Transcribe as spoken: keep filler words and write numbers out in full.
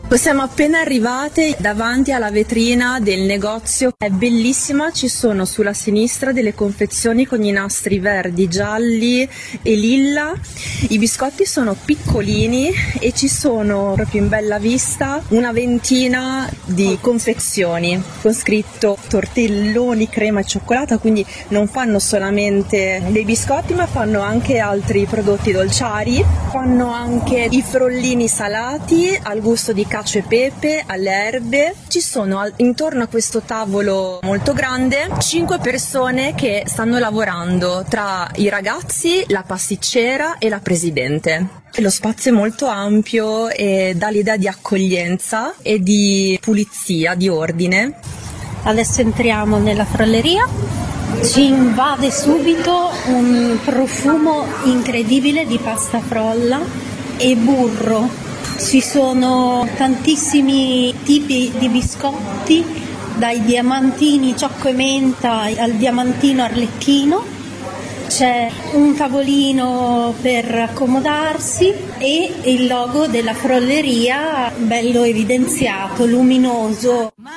Siamo appena arrivate davanti alla vetrina del negozio, è bellissima, ci sono sulla sinistra delle confezioni con i nastri verdi, gialli e lilla, i biscotti sono piccolini e ci sono proprio in bella vista una ventina di confezioni con scritto tortelloni, crema e cioccolata, quindi non fanno solamente dei biscotti ma fanno anche altri prodotti dolciari, fanno anche i frollini salati al gusto di cacio e pepe, alle erbe. Ci sono al- intorno a questo tavolo molto grande cinque persone che stanno lavorando, tra i ragazzi, la pasticcera e la presidente. Lo spazio è molto ampio e dà l'idea di accoglienza e di pulizia, di ordine. Adesso entriamo nella frolleria, ci invade subito un profumo incredibile di pasta frolla e burro. Ci sono tantissimi tipi di biscotti, dai diamantini ciocco e menta al diamantino arlecchino. C'è un tavolino per accomodarsi e il logo della frolleria bello evidenziato, luminoso.